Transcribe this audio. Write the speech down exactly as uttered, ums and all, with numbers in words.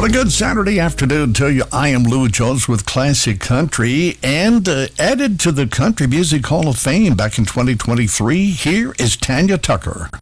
Well, a good Saturday afternoon to you. I am Lou Jones with Classic Country, and uh, added to the Country Music Hall of Fame back in twenty twenty-three, here is Tanya Tucker.